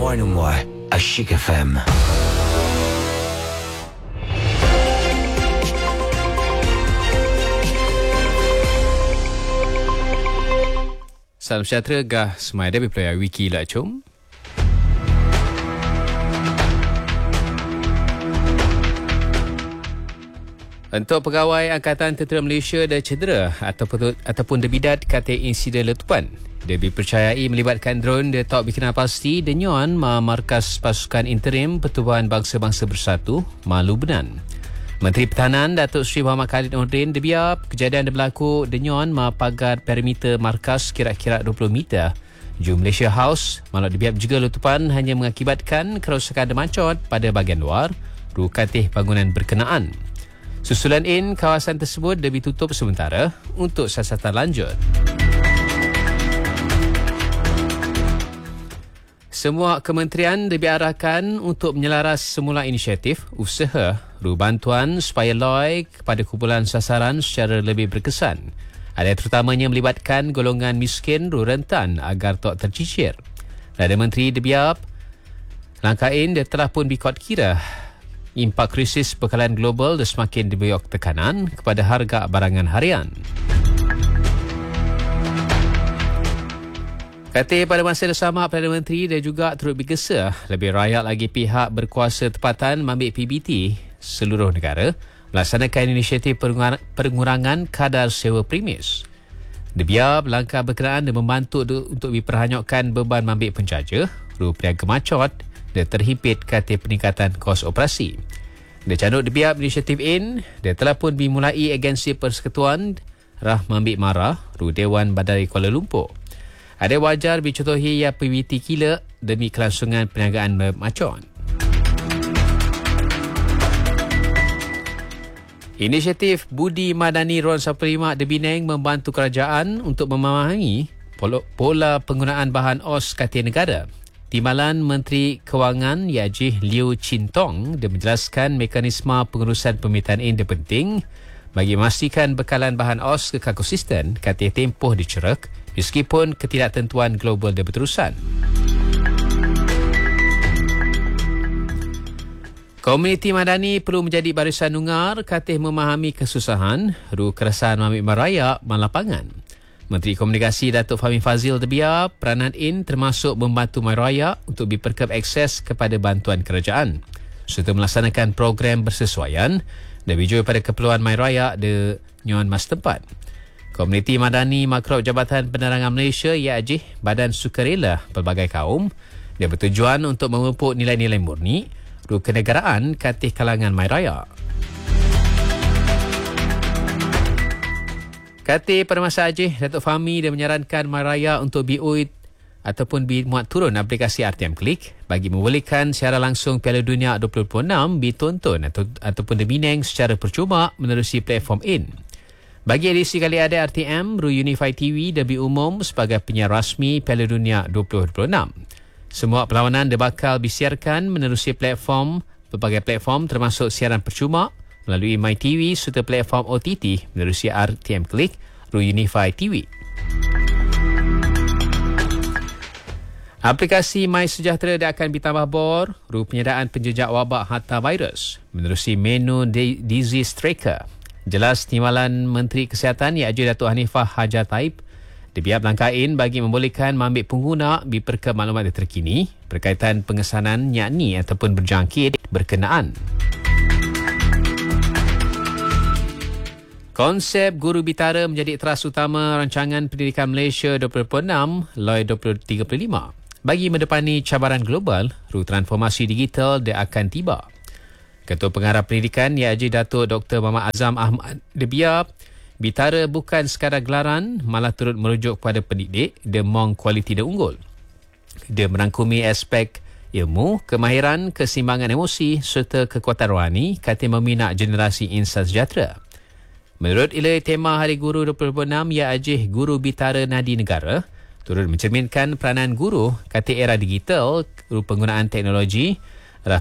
moi à Chic FM. Salam sejahtera gah semai dari Pelaya Wiki Lak Cum. Untuk pegawai Angkatan Tentera Malaysia dah cedera ataupun debidat kata insiden letupan. Dia dipercayai melibatkan drone dia tak dikenal pasti denyon markas pasukan interim Pertubuhan Bangsa-Bangsa Bersatu Malubenan. Menteri Pertahanan Datuk Seri Muhammad Khalid Nordin debiar kejadian berlaku denyon pagar perimeter markas kira-kira 20 meter. Ju Malaysia House malah debiar juga letupan hanya mengakibatkan kerosakan demacot pada bahagian luar rukatih bangunan berkenaan. Susulan kawasan tersebut ditutup sementara untuk siasatan lanjut. Semua kementerian diarahkan untuk menyelaras semula inisiatif usaha bantuan supaya LOI kepada kumpulan sasaran secara lebih berkesan. Ada terutamanya melibatkan golongan miskin rentan agar tak tercicir. Perdana Menteri debiar langkah dia telah pun bikot kira impak krisis bekalan global dah semakin diberiok tekanan kepada harga barangan harian. Kata pada masa yang sama, Perdana Menteri dia juga turut bergesa lebih rakyat lagi pihak berkuasa tempatan mengambil PBT seluruh negara melaksanakan inisiatif pengurangan kadar sewa premis. Debiar langkah berkenaan dan membantu untuk diperhanyutkan beban mengambil penjaja, peniaga macot dan terhimpit kata peningkatan kos operasi. Dia canut debiar inisiatif dia telah pun dimulai agensi persekutuan Rah Mambik Marah Dewan Badai Kuala Lumpur. Ada wajar dicontohi ya PBT kila demi kelangsungan perniagaan macon. Inisiatif Budi Madani Ron 15 di Penang membantu kerajaan untuk memahami pola penggunaan bahan os kata negara. Timbalan Menteri Kewangan Yajih Liu Chin Tong dia menjelaskan mekanisme pengurusan permintaan dia penting bagi memastikan bekalan bahan os ke ekosistem kata tempoh dicerak meskipun ketidaktentuan global dia berterusan. Komuniti Madani perlu menjadi barisan nungar katih memahami kesusahan keresahan Mamik Meraya malapangan. Menteri Komunikasi Datuk Fahmi Fazil debiar peranan termasuk membantu Meraya untuk diperkeb akses kepada bantuan kerajaan serta melaksanakan program bersesuaian dan bijou pada keperluan Meraya de Nyon Mas tempat. Komuniti Madani Makrab Jabatan Penerangan Malaysia IAJ Badan Sukarela Pelbagai Kaum dia bertujuan untuk memupuk nilai-nilai murni kenegaraan katih kalangan Meraya. Katih pada masa Aceh, Datuk Fahmi dia menyarankan Meraya untuk biuit ataupun muat turun aplikasi RTM Klik bagi membolehkan siaran langsung Piala Dunia 2026 ditonton ataupun dimineng secara percuma menerusi platform Bagi edisi kali ada RTM, Unify TV lebih umum sebagai penyiar rasmi Piala Dunia 2026. Semua perlawanan bakal disiarkan menerusi berbagai platform termasuk siaran percuma melalui MyTV serta platform OTT menerusi RTM Klik, Unify TV. Aplikasi My Sejahtera dia akan ditambah bor penyediaan penjejak wabak harta virus menerusi menu Disease Tracker. Jelas Timbalan Menteri Kesihatan iaitu Datuk Hanifah Hajar Taib dibiar langkahin bagi membolehkan mengambil pengguna diperkeb maklumat terkini berkaitan pengesanan yakni ataupun berjangkit berkenaan. Konsep Guru Bitara menjadi teras utama rancangan pendidikan Malaysia 2026 LOI 2035. Bagi mendepani cabaran global, transformasi digital dia akan tiba. Ketua Pengarah Pendidikan iaitu Datuk Dr. Muhammad Azam Ahmad debiar Bitara bukan sekadar gelaran, malah turut merujuk kepada pendidik demong kualiti dia unggul. Dia merangkumi aspek ilmu, kemahiran, keseimbangan emosi serta kekuatan rohani kata meminat generasi insan sejahtera. Menurut tema Hari Guru 2026 iaitu Guru Bitara Nadi Negara, turut mencerminkan peranan guru kata era digital, penggunaan teknologi